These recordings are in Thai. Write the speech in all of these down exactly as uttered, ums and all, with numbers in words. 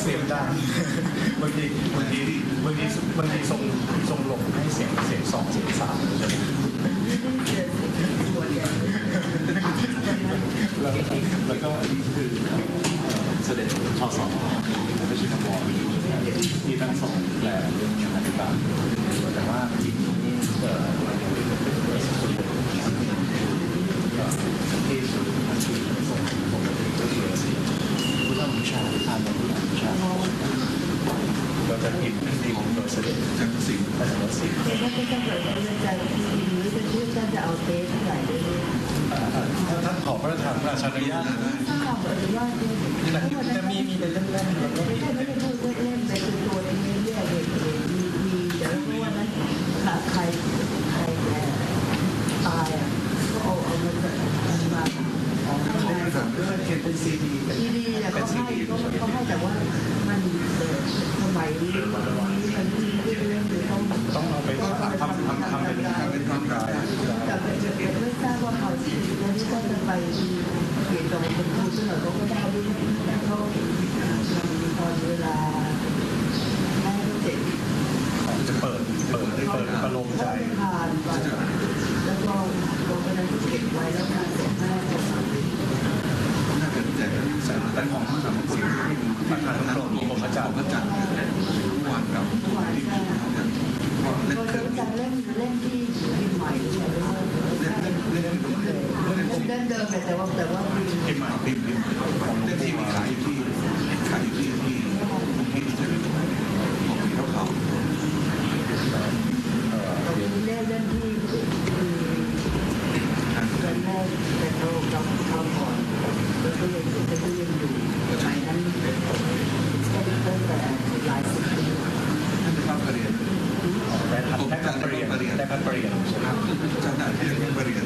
สียงดังบางทีบางทีบางทีบางทีทรงทรงลงให้เสียงเสียงสองเสียงสามใช่ไหมแล้วแล้วก็อันนี้คือเสด็จชสไม่ใช่คำบอกที่ทั้งสองแปลเรื่องอธิบายแต่ว่าจริงนี่เอ่อที่สุดที่ส่งปกติก็คือผู้ทำวิชาทานผู้ทำวิชาเราจะพิมพ์พิมพ์โดยเสด็จจังสิงห์จังสิงห์ถ้าท่านเกิดความใจที่ดีหรือจะชื่อท่านจะเอาเทสเท่าไหร่ด้วยท่านขอพระราชทานราชานุญาตถ้าขออนุญาตด้วยจะมีมีเป็นเล่มๆแล้วก็ไม่ใช่ไม่ใช่พูดเล่นๆแต่คือตัวนี้เรียกเด็กมีมีเดี๋ยวรู้ว่านั้นใครใครตายอ่ะก็เอาเอามันมามาอ๋อเขาไม่สั่งด้วยเขียนเป็นซีดีซีดีเนี่ยเขาให้เขาให้แต่ว่ามันสมัยนี้มันที่เรื่องคือต้องต้องเอาไปทำทำทำเป็นเป็นทำรายแต่ไม่ทราบว่าเขาที่แล้วที่ก็จะไปเขียนตรงเป็นครูซึ่งเราก็ไม่ได้ด้วยเขาพอเวลาให้เด็กจะเปิดเปิดได้เปิดประโลมใจผ่านไปแล้วก็เราก็ได้เก็บไว้แล้วการเสร็จหน้าน่าจะแจกแต่ของทั้งสามคนที่ประธานทั้งหมดผมอาจารย์ก็จัดทุกวันครับทุกวันที่เล่นการเล่นเล่นที่ใหม่ใช่ไหมเล่นเล่นเล่นเล่นเล่นเดิมแต่ว่าแต่ว่าพิมพ์ใหม่พิมพ์พิมพ์ของเล่นที่มีขายอยู่ที่ขายอยู่ที่ที่ที่ที่จะเป็นของที่เขาเขาเล่นเล่นที่เล่นแรกแต่เขาเราเขาก่อนแล้วก็ยังก็ยังอยู่สมัยนั้นก็เป็นตั้งแต่หลายสิบปีท่านเป็นภาพเรียนได้พัดได้พัดเรียนได้พัดเรียนใช่ไหมเจ้าหน้าที่เรียนเรียน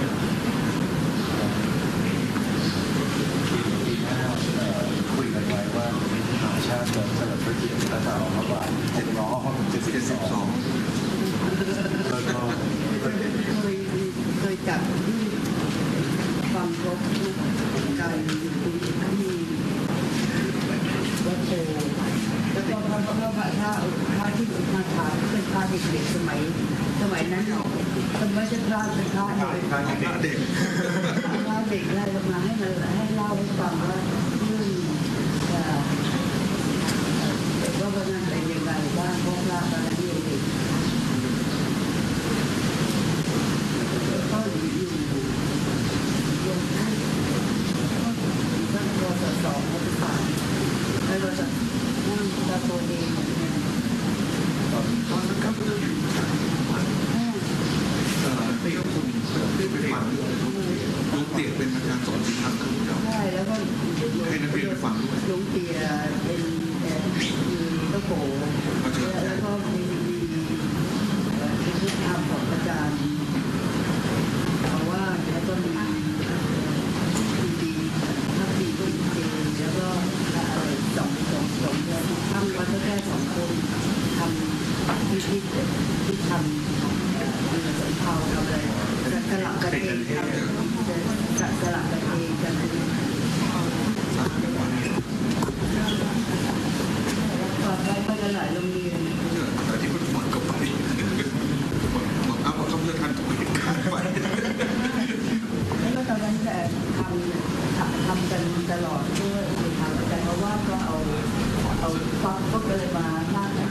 ปีหน้าคุยกันไว้ว่าหาชาติเฉลิมพระเกียรติพระเจ้าพระบาทเจ็ดร้อยเจ็ดสิบสองแล้วก็เคยเคยจับที่ฟังรบการอยู่ที่วัดโพแล้วก็พระพระพระท่าท่าที่มาถามเป็นพระเด็กๆสมัยสมัยนั้นสมัยจะพระเป็นพระเด็กเด็กพระเด็กได้มาให้มาให้เล่าให้ฟังว่าเรื่องว่าวันนั้นเป็นยังไงบ้างพวกพระอะไรเด็กก็อยู่รวมทั้งทั้งรสสองรสสามแล้วรสนั่งตะโกนเองเนี่ยตอนนั้นครับเรื่องเอ่อที่คุณที่ไปฟังลุงเตี๋ยเป็นอาจารย์สอนสินค้าเครื่องจักรใช่แล้วก็ให้นักเรียนไปฟังด้วยลุงเตี๋ยเป็นมีตะโกแล้วก็มีมีที่ทำของอาจารย์เพราะว่าแล้วก็มีดีนักดีก็ดีแล้วก็สองสองสองทำวัดแค่สองคนทำที่ที่ที่ทำสำเภาทำอะไรสลับกันเองทำสลับกันเองกันต่อไปไปกันหลายโรงเรียนแต่ที่มันหมดก็ไปบอกเอาเขาเพื่อทันตัวเองขาดไปแล้วก็ตอนนั้นแต่ทำทำกันตลอดด้วยทำแต่เพราะว่าก็เอาเอาฟังก็เลยมาหน้าไหน